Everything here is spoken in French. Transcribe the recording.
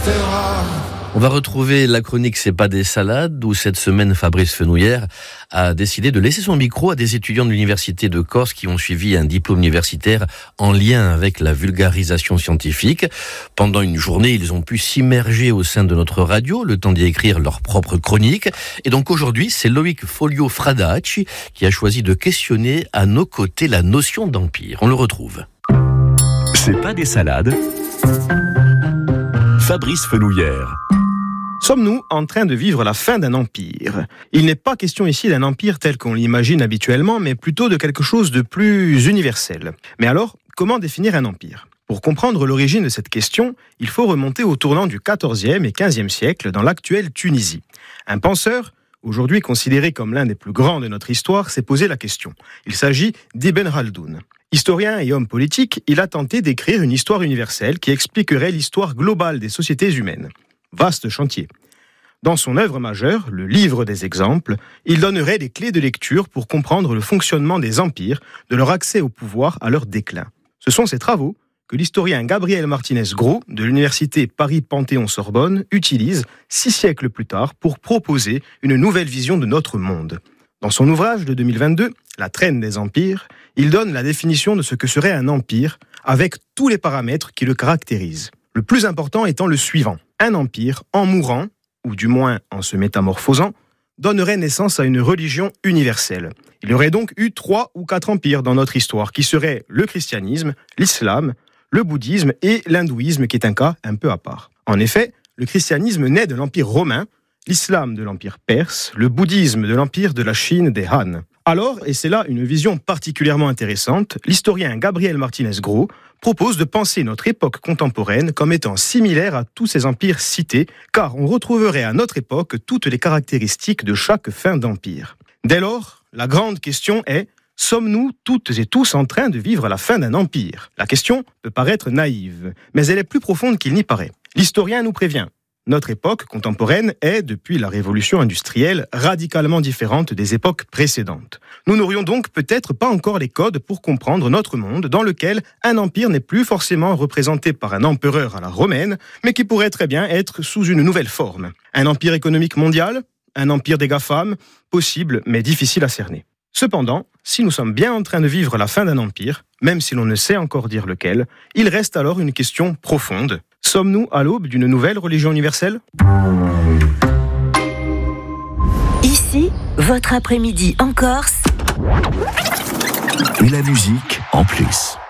restera. On va retrouver la chronique C'est pas des salades, où cette semaine Fabrice Fenouillère a décidé de laisser son micro à des étudiants de l'université de Corse qui ont suivi un diplôme universitaire en lien avec la vulgarisation scientifique. Pendant une journée, ils ont pu s'immerger au sein de notre radio, le temps d'y écrire leur propre chronique. Et donc aujourd'hui, c'est Loïc Folio-Fradacci qui a choisi de questionner à nos côtés la notion d'empire. On le retrouve. C'est pas des salades. Fabrice Fenouillère. Sommes-nous en train de vivre la fin d'un empire ? Il n'est pas question ici d'un empire tel qu'on l'imagine habituellement, mais plutôt de quelque chose de plus universel. Mais alors, comment définir un empire ? Pour comprendre l'origine de cette question, il faut remonter au tournant du XIVe et XVe siècle dans l'actuelle Tunisie. Un penseur, aujourd'hui considéré comme l'un des plus grands de notre histoire, s'est posé la question. Il s'agit d'Ibn Khaldoun. Historien et homme politique, il a tenté d'écrire une histoire universelle qui expliquerait l'histoire globale des sociétés humaines. Vaste chantier. Dans son œuvre majeure, le Livre des exemples, il donnerait les clés de lecture pour comprendre le fonctionnement des empires, de leur accès au pouvoir à leur déclin. Ce sont ces travaux que l'historien Gabriel Martinez-Gros, de l'université Paris-Panthéon-Sorbonne, utilise 6 siècles plus tard pour proposer une nouvelle vision de notre monde. Dans son ouvrage de 2022, La traîne des empires, il donne la définition de ce que serait un empire avec tous les paramètres qui le caractérisent. Le plus important étant le suivant. Un empire, en mourant, ou du moins en se métamorphosant, donnerait naissance à une religion universelle. Il y aurait donc eu 3 ou 4 empires dans notre histoire, qui seraient le christianisme, l'islam, le bouddhisme et l'hindouisme, qui est un cas un peu à part. En effet, le christianisme naît de l'empire romain, l'islam de l'empire perse, le bouddhisme de l'empire de la Chine des Han. Alors, et c'est là une vision particulièrement intéressante, l'historien Gabriel Martinez-Gros propose de penser notre époque contemporaine comme étant similaire à tous ces empires cités, car on retrouverait à notre époque toutes les caractéristiques de chaque fin d'empire. Dès lors, la grande question est, sommes-nous toutes et tous en train de vivre la fin d'un empire ? La question peut paraître naïve, mais elle est plus profonde qu'il n'y paraît. L'historien nous prévient. Notre époque contemporaine est, depuis la révolution industrielle, radicalement différente des époques précédentes. Nous n'aurions donc peut-être pas encore les codes pour comprendre notre monde dans lequel un empire n'est plus forcément représenté par un empereur à la romaine, mais qui pourrait très bien être sous une nouvelle forme. Un empire économique mondial ? Un empire des GAFAM ? Possible, mais difficile à cerner. Cependant, si nous sommes bien en train de vivre la fin d'un empire, même si l'on ne sait encore dire lequel, il reste alors une question profonde. Sommes-nous à l'aube d'une nouvelle religion universelle ? Ici, votre après-midi en Corse. Et la musique en plus.